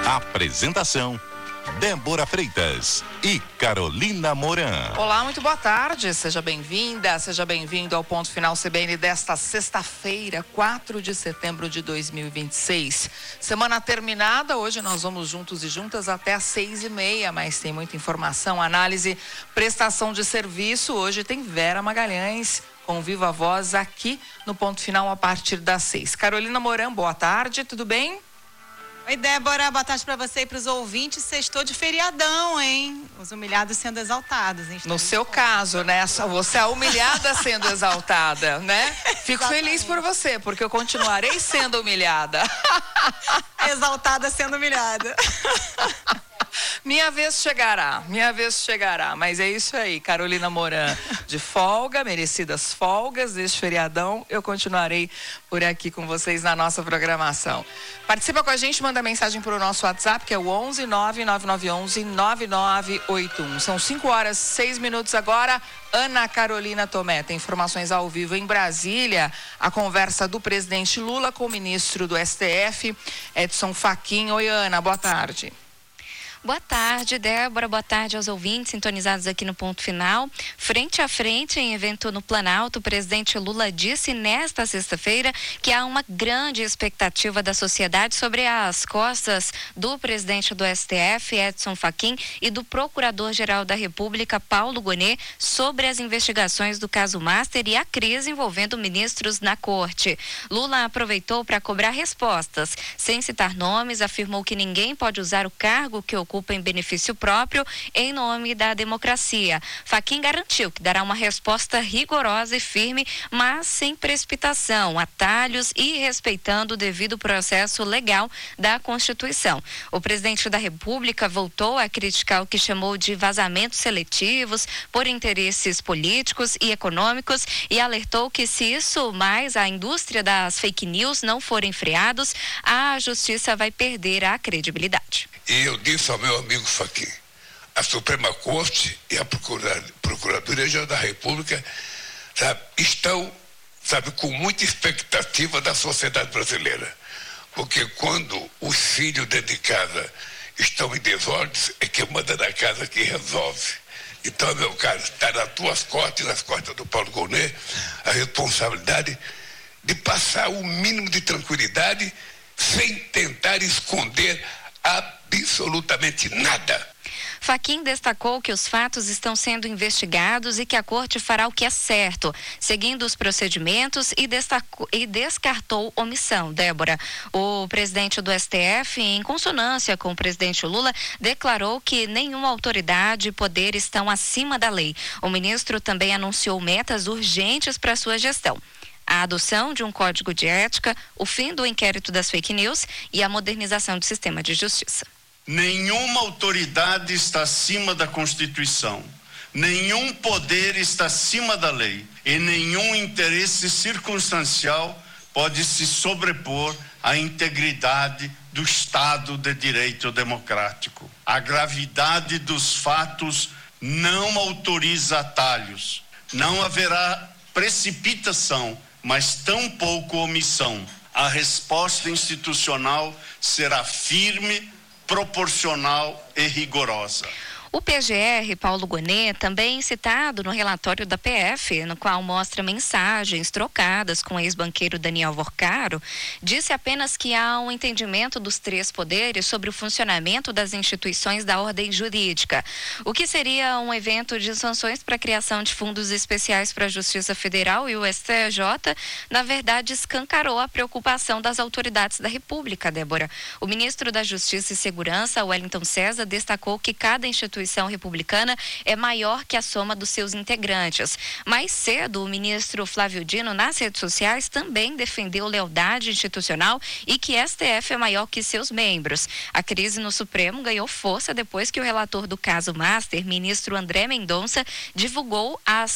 Apresentação: Débora Freitas e Carolina Moran. Olá, muito boa tarde. Seja bem-vinda, seja bem-vindo ao Ponto Final CBN desta sexta-feira, 4 de setembro de 2026. Semana terminada, hoje nós vamos juntos e juntas até às 6h30, mas tem muita informação, análise, prestação de serviço. Hoje tem Vera Magalhães com Viva Voz aqui no Ponto Final a partir das 6. Carolina Moran, boa tarde, tudo bem? Oi, Débora, boa tarde para você e para os ouvintes. Sextou de feriadão, hein? Os humilhados sendo exaltados, hein? No seu caso, né? Você é a humilhada sendo exaltada, né? Fico feliz por você, porque eu continuarei sendo humilhada. Exaltada sendo humilhada. Minha vez chegará, mas é isso aí, Carolina Moran, de folga, merecidas folgas deste feriadão, eu continuarei por aqui com vocês na nossa programação. Participa com a gente, manda mensagem para o nosso WhatsApp, que é o 11-99911-9981. São 5h06 agora. Ana Carolina Tomé tem informações ao vivo em Brasília. A conversa do presidente Lula com o ministro do STF, Edson Fachin. Oi, Ana, boa tarde. Boa tarde, Débora. Boa tarde aos ouvintes sintonizados aqui no Ponto Final. Frente a frente, em evento no Planalto, o presidente Lula disse nesta sexta-feira que há uma grande expectativa da sociedade sobre as costas do presidente do STF, Edson Fachin, e do procurador-geral da República, Paulo Gonet, sobre as investigações do caso Master e a crise envolvendo ministros na corte. Lula aproveitou para cobrar respostas. Sem citar nomes, afirmou que ninguém pode usar o cargo que ocupa em benefício próprio em nome da democracia. Fachin garantiu que dará uma resposta rigorosa e firme, mas sem precipitação, atalhos e respeitando o devido processo legal da Constituição. O presidente da República voltou a criticar o que chamou de vazamentos seletivos por interesses políticos e econômicos e alertou que se isso mais a indústria das fake news não forem freados, a justiça vai perder a credibilidade. E eu disse ao meu amigo Fachin, a Suprema Corte e a Procuradoria-Geral da República, estão, com muita expectativa da sociedade brasileira. Porque quando os filhos dentro de casa estão em desordens, é que manda da casa que resolve. Então, meu caro, está nas tuas costas e nas costas do Paulo Gonet a responsabilidade de passar o mínimo de tranquilidade sem tentar esconder absolutamente nada. Fachin destacou que os fatos estão sendo investigados e que a corte fará o que é certo, seguindo os procedimentos e descartou omissão. Débora, o presidente do STF, em consonância com o presidente Lula, declarou que nenhuma autoridade e poder estão acima da lei. O ministro também anunciou metas urgentes para sua gestão: a adoção de um código de ética, o fim do inquérito das fake news e a modernização do sistema de justiça. Nenhuma autoridade está acima da Constituição, nenhum poder está acima da lei e nenhum interesse circunstancial pode se sobrepor à integridade do Estado de Direito Democrático. A gravidade dos fatos não autoriza atalhos, não haverá precipitação, mas tampouco omissão. A resposta institucional será firme, proporcional e rigorosa. O PGR, Paulo Gonet, também citado no relatório da PF, no qual mostra mensagens trocadas com o ex-banqueiro Daniel Vorcaro, disse apenas que há um entendimento dos três poderes sobre o funcionamento das instituições da ordem jurídica. O que seria um evento de sanções para a criação de fundos especiais para a Justiça Federal e o STJ, na verdade, escancarou a preocupação das autoridades da República, Débora. O ministro da Justiça e Segurança, Wellington César, destacou que cada instituição republicana é maior que a soma dos seus integrantes. Mais cedo, o ministro Flávio Dino, nas redes sociais, também defendeu lealdade institucional e que STF é maior que seus membros. A crise no Supremo ganhou força depois que o relator do caso Master, ministro André Mendonça, divulgou as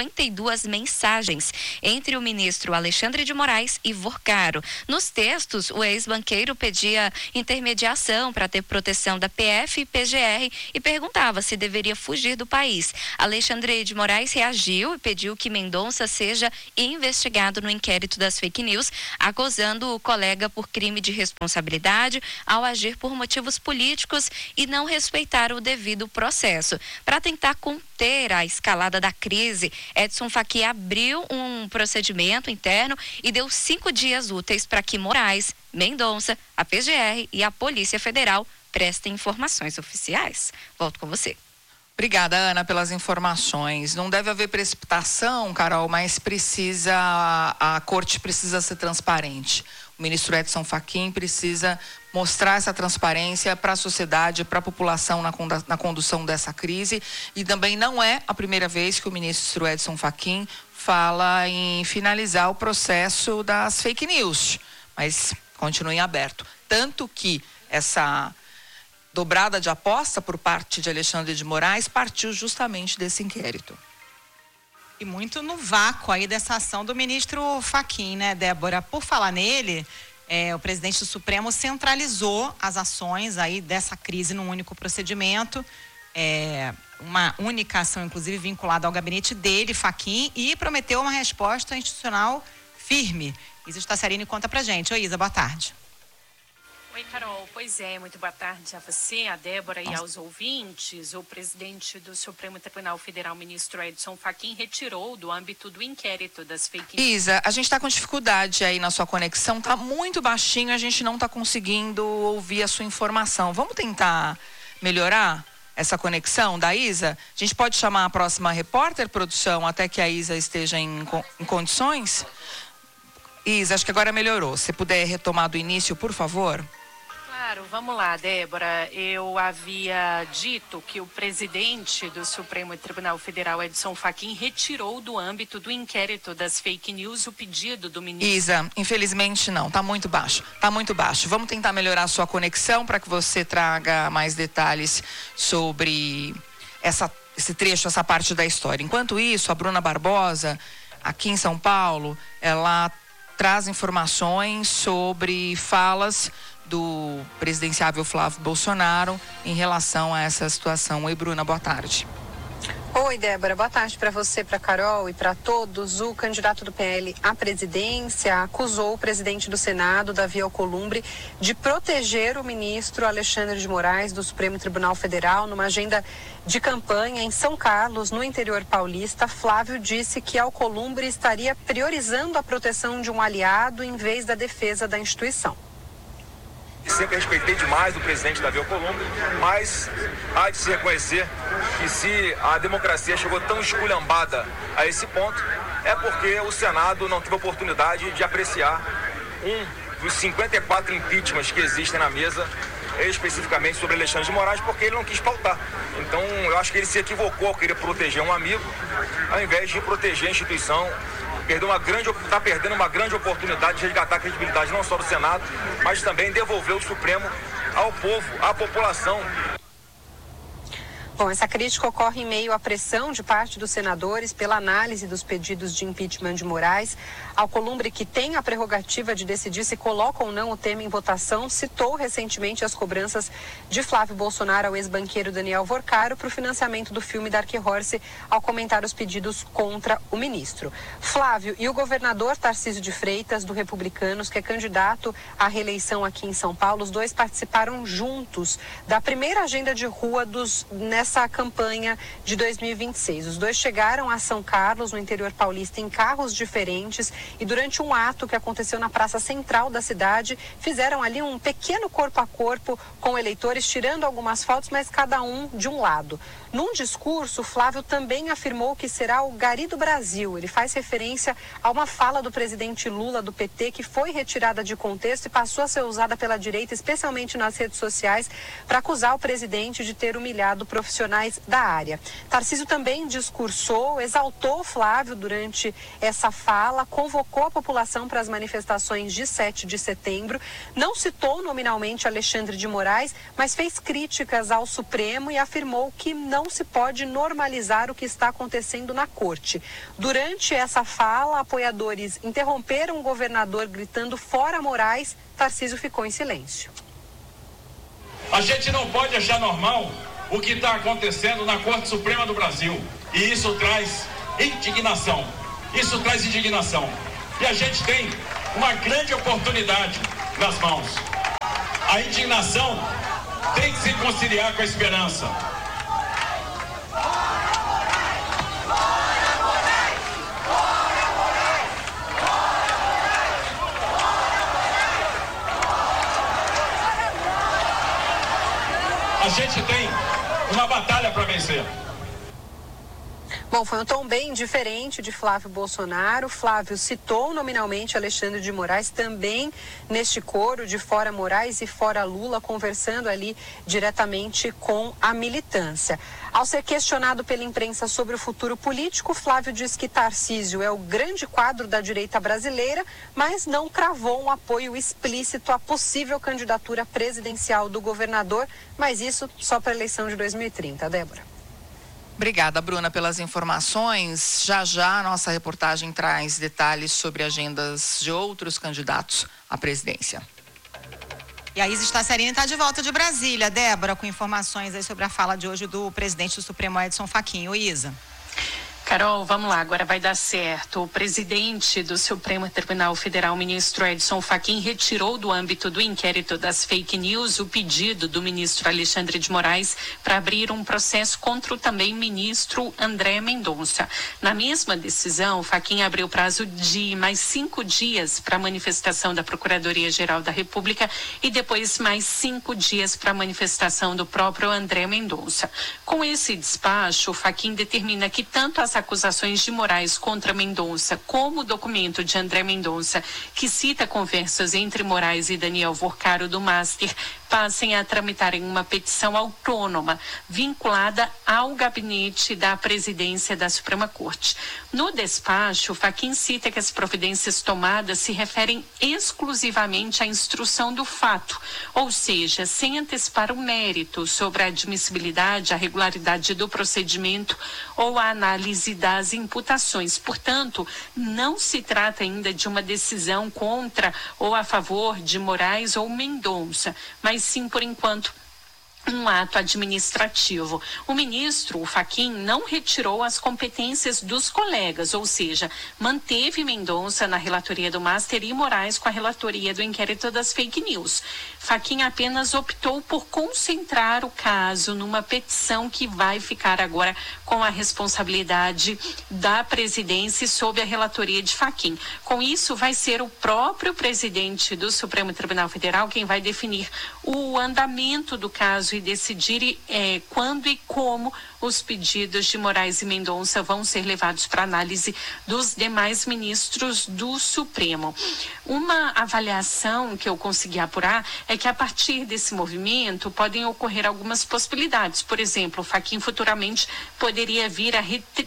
52 mensagens entre o ministro Alexandre de Moraes e Vorcaro. Nos textos, o ex-banqueiro pedia intermediação para ter proteção da PF e PGR e perguntou perguntava se deveria fugir do país. Alexandre de Moraes reagiu e pediu que Mendonça seja investigado no inquérito das fake news, acusando o colega por crime de responsabilidade ao agir por motivos políticos e não respeitar o devido processo. Para tentar conter a escalada da crise, Edson Fachin abriu um procedimento interno e deu 5 dias úteis para que Moraes, Mendonça, a PGR e a Polícia Federal prestem informações oficiais. Volto com você. Obrigada, Ana, pelas informações. Não deve haver precipitação, Carol, mas a corte precisa ser transparente. O ministro Edson Fachin precisa mostrar essa transparência para a sociedade, para a população na condução dessa crise. E também não é a primeira vez que o ministro Edson Fachin fala em finalizar o processo das fake news, mas continua em aberto. Tanto que essa dobrada de aposta por parte de Alexandre de Moraes partiu justamente desse inquérito. E muito no vácuo aí dessa ação do ministro Fachin, né, Débora? Por falar nele, o presidente do Supremo centralizou as ações aí dessa crise num único procedimento, uma única ação, inclusive, vinculada ao gabinete dele, Fachin, e prometeu uma resposta institucional firme. Isa Staciarini conta pra gente. Oi, Isa, boa tarde. Oi, Carol. Pois é, muito boa tarde a você, a Débora e aos ouvintes. O presidente do Supremo Tribunal Federal, ministro Edson Fachin, retirou do âmbito do inquérito das fake news. Isa, a gente está com dificuldade aí na sua conexão, tá muito baixinho, a gente não está conseguindo ouvir a sua informação. Vamos tentar melhorar essa conexão da Isa? A gente pode chamar a próxima repórter, produção, até que a Isa esteja em condições? Isa, acho que agora melhorou. Se puder retomar do início, por favor. Claro, vamos lá, Débora. Eu havia dito que o presidente do Supremo Tribunal Federal, Edson Fachin, retirou do âmbito do inquérito das fake news o pedido do ministro. Isa, infelizmente não, está muito baixo. Está muito baixo. Vamos tentar melhorar a sua conexão para que você traga mais detalhes sobre esse trecho, essa parte da história. Enquanto isso, a Bruna Barbosa, aqui em São Paulo, ela traz informações sobre falas do presidenciável Flávio Bolsonaro em relação a essa situação. Oi, Bruna, boa tarde. Oi, Débora, boa tarde para você, para Carol e para todos. O candidato do PL à presidência acusou o presidente do Senado, Davi Alcolumbre, de proteger o ministro Alexandre de Moraes do Supremo Tribunal Federal numa agenda de campanha em São Carlos, no interior paulista. Flávio disse que Alcolumbre estaria priorizando a proteção de um aliado em vez da defesa da instituição. Sempre respeitei demais o presidente Davi Alcolumbre, mas há de se reconhecer que se a democracia chegou tão esculhambada a esse ponto, é porque o Senado não teve oportunidade de apreciar um dos 54 impeachments que existem na mesa, especificamente sobre Alexandre de Moraes, porque ele não quis pautar. Então, eu acho que ele se equivocou ao querer proteger um amigo, ao invés de proteger a instituição. Está perdendo uma grande oportunidade de resgatar a credibilidade não só do Senado, mas também devolver o Supremo ao povo, à população. Bom, essa crítica ocorre em meio à pressão de parte dos senadores pela análise dos pedidos de impeachment de Moraes. Alcolumbre, que tem a prerrogativa de decidir se coloca ou não o tema em votação, citou recentemente as cobranças de Flávio Bolsonaro ao ex-banqueiro Daniel Vorcaro para o financiamento do filme Dark Horse, ao comentar os pedidos contra o ministro. Flávio e o governador Tarcísio de Freitas, do Republicanos, que é candidato à reeleição aqui em São Paulo, os dois participaram juntos da primeira agenda de rua nessa campanha de 2026. Os dois chegaram a São Carlos, no interior paulista, em carros diferentes e durante um ato que aconteceu na praça central da cidade, fizeram ali um pequeno corpo a corpo com eleitores, tirando algumas fotos, mas cada um de um lado. Num discurso, Flávio também afirmou que será o Gari do Brasil. Ele faz referência a uma fala do presidente Lula, do PT, que foi retirada de contexto e passou a ser usada pela direita, especialmente nas redes sociais, para acusar o presidente de ter humilhado profissionais da área. Tarcísio também discursou, exaltou Flávio durante essa fala, convocou a população para as manifestações de 7 de setembro, não citou nominalmente Alexandre de Moraes, mas fez críticas ao Supremo e afirmou que não se pode normalizar o que está acontecendo na corte. Durante essa fala, apoiadores interromperam o governador gritando "Fora Moraes". Tarcísio ficou em silêncio. A gente não pode achar normal o que está acontecendo na Corte Suprema do Brasil. E isso traz indignação. Isso traz indignação. E a gente tem uma grande oportunidade nas mãos. A indignação tem que se conciliar com a esperança. A gente tem uma batalha para vencer. Bom, foi um tom bem diferente de Flávio Bolsonaro. Flávio citou nominalmente Alexandre de Moraes, também neste coro de fora Moraes e fora Lula, conversando ali diretamente com a militância. Ao ser questionado pela imprensa sobre o futuro político, Flávio diz que Tarcísio é o grande quadro da direita brasileira, mas não cravou um apoio explícito à possível candidatura presidencial do governador, mas isso só para a eleição de 2030. Débora. Obrigada, Bruna, pelas informações. Já já a nossa reportagem traz detalhes sobre agendas de outros candidatos à presidência. E a Isa Estaciarini está de volta de Brasília. Débora, com informações aí sobre a fala de hoje do presidente do Supremo, Edson Fachin. Oi, Isa. Carol, vamos lá, agora vai dar certo. O presidente do Supremo Tribunal Federal, ministro Edson Fachin, retirou do âmbito do inquérito das fake news o pedido do ministro Alexandre de Moraes para abrir um processo contra o também ministro André Mendonça. Na mesma decisão, Fachin abriu prazo de mais 5 dias para a manifestação da Procuradoria-Geral da República e depois mais 5 dias para a manifestação do próprio André Mendonça. Com esse despacho, Fachin determina que tanto as acusações de Moraes contra Mendonça, como o documento de André Mendonça, que cita conversas entre Moraes e Daniel Vorcaro do Master, passem a tramitar em uma petição autônoma, vinculada ao gabinete da presidência da Suprema Corte. No despacho, Fachin cita que as providências tomadas se referem exclusivamente à instrução do fato, ou seja, sem antecipar o mérito sobre a admissibilidade, a regularidade do procedimento ou a análise das imputações. Portanto, não se trata ainda de uma decisão contra ou a favor de Moraes ou Mendonça, mas sim, por enquanto, um ato administrativo. O ministro, o Fachin, não retirou as competências dos colegas, ou seja, manteve Mendonça na relatoria do Master e Moraes com a relatoria do inquérito das fake news. Fachin apenas optou por concentrar o caso numa petição que vai ficar agora com a responsabilidade da presidência sob a relatoria de Fachin. Com isso, vai ser o próprio presidente do Supremo Tribunal Federal quem vai definir o andamento do caso e decidir quando e como os pedidos de Moraes e Mendonça vão ser levados para análise dos demais ministros do Supremo. Uma avaliação que eu consegui apurar é que a partir desse movimento podem ocorrer algumas possibilidades. Por exemplo, o Fachin futuramente poderia vir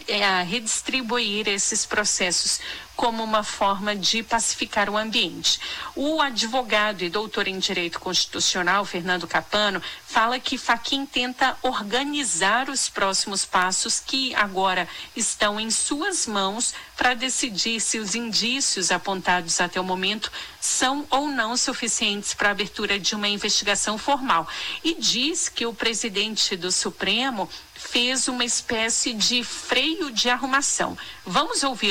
a redistribuir esses processos como uma forma de pacificar o ambiente. O advogado e doutor em Direito Constitucional, Fernando Capano, fala que Fachin tenta organizar os próximos passos que agora estão em suas mãos para decidir se os indícios apontados até o momento são ou não suficientes para a abertura de uma investigação formal. E diz que o presidente do Supremo fez uma espécie de freio de arrumação. Vamos ouvir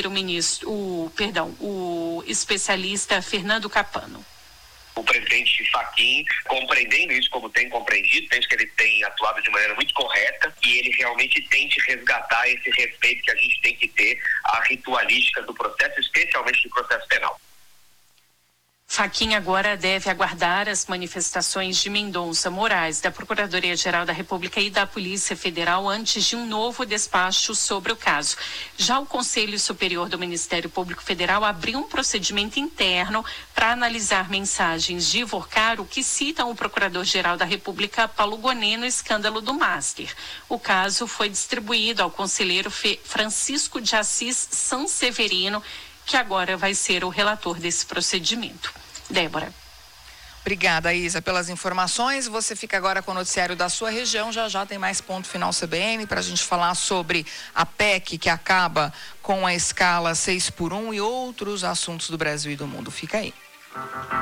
o especialista Fernando Capano. O presidente Fachin, compreendendo isso como tem compreendido, penso que ele tem atuado de maneira muito correta e ele realmente tente resgatar esse respeito que a gente tem que ter à ritualística do processo, especialmente do processo penal. Fachin agora deve aguardar as manifestações de Mendonça, Moraes, da Procuradoria-Geral da República e da Polícia Federal antes de um novo despacho sobre o caso. Já o Conselho Superior do Ministério Público Federal abriu um procedimento interno para analisar mensagens de Vorcaro que citam o Procurador-Geral da República, Paulo Gonet, no escândalo do Master. O caso foi distribuído ao conselheiro Francisco de Assis Sanseverino, que agora vai ser o relator desse procedimento. Débora. Obrigada, Isa, pelas informações. Você fica agora com o noticiário da sua região. Já já tem mais Ponto Final CBN para a gente falar sobre a PEC que acaba com a escala 6x1 e outros assuntos do Brasil e do mundo. Fica aí.